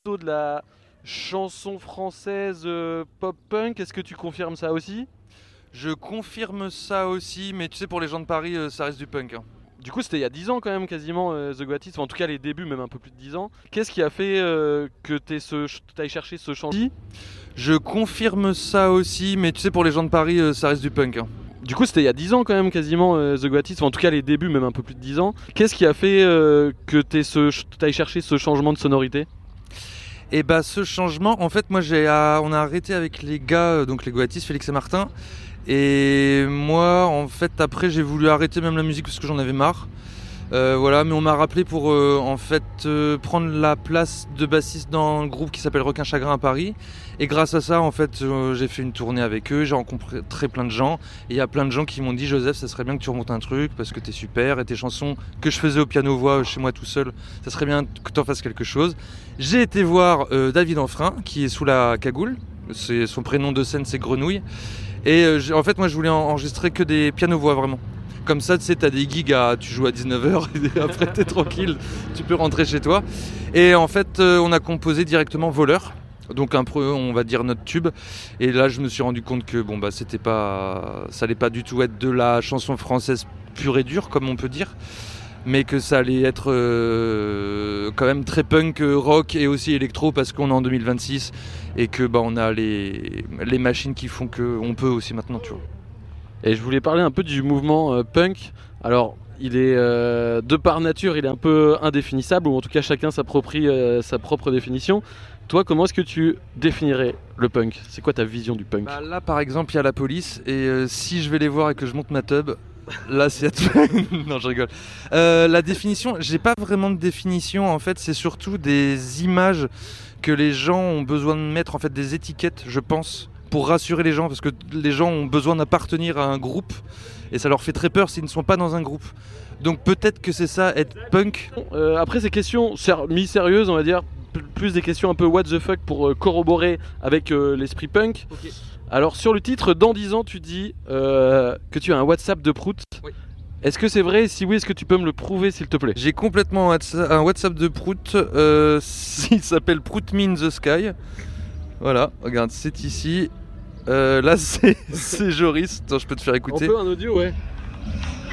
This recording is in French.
plutôt de la chanson française pop-punk. Est-ce que tu confirmes ça aussi? Je confirme ça aussi, mais tu sais, pour les gens de Paris, ça reste du punk, hein. Du coup, c'était il y a 10 ans quand même quasiment The Goatis, enfin, en tout cas les débuts, même un peu plus de 10 ans. Qu'est-ce qui a fait que t'ailles chercher ce chantier? Je confirme ça aussi, mais tu sais, pour les gens de Paris, ça reste du punk, hein. Du coup, c'était il y a 10 ans quand même quasiment The Goatis, enfin, en tout cas les débuts, même un peu plus de 10 ans. Qu'est-ce qui a fait que t'ailles chercher ce changement de sonorité? Et bah, ce changement, en fait, moi, on a arrêté avec les gars, donc les Goatis, Félix et Martin. Et moi, en fait, après, j'ai voulu arrêter même la musique parce que j'en avais marre. Voilà, mais on m'a rappelé pour en fait prendre la place de bassiste dans un groupe qui s'appelle Requin Chagrin à Paris. Et grâce à ça, en fait, j'ai fait une tournée avec eux, j'ai rencontré plein de gens. Et il y a plein de gens qui m'ont dit: Joseph, ça serait bien que tu remontes un truc parce que t'es super et tes chansons que je faisais au piano-voix chez moi tout seul, ça serait bien que t'en fasses quelque chose. J'ai été voir David Enfrein qui est sous la cagoule. Son prénom de scène, c'est Grenouille. Et en fait, moi, je voulais enregistrer que des piano-voix vraiment. Comme ça, tu sais, t'as des gigs, tu joues à 19h et après t'es tranquille, tu peux rentrer chez toi. Et en fait, on a composé directement Voleur, donc un peu, on va dire, notre tube. Et là, je me suis rendu compte que ça allait pas du tout être de la chanson française pure et dure, comme on peut dire, mais que ça allait être quand même très punk, rock et aussi électro, parce qu'on est en 2026 et que on a les machines qui font qu'on peut aussi maintenant, tu vois. Et je voulais parler un peu du mouvement punk. Alors, il est de par nature, il est un peu indéfinissable, ou en tout cas chacun s'approprie sa propre définition. Toi, comment est-ce que tu définirais le punk? C'est quoi ta vision du punk? Là, par exemple, il y a la police, et si je vais les voir et que je monte ma tub, là, c'est... Non, je rigole. La définition, j'ai pas vraiment de définition, en fait, c'est surtout des images que les gens ont besoin de mettre, en fait, des étiquettes, je pense, pour rassurer les gens, parce que les gens ont besoin d'appartenir à un groupe, et ça leur fait très peur s'ils ne sont pas dans un groupe. Donc peut-être que c'est ça, être punk. Après ces questions mi-sérieuses, on va dire, plus des questions un peu what the fuck pour corroborer avec l'esprit punk. Okay. Alors sur le titre, dans 10 ans, tu dis que tu as un WhatsApp de Prout. Oui. Est-ce que c'est vrai? Si oui, est-ce que tu peux me le prouver, s'il te plaît? J'ai complètement un WhatsApp de Prout, il s'appelle Prout Me in the Sky. Voilà, regarde, c'est ici. Là, c'est Joris. Attends, je peux te faire écouter. On peut un audio, ouais.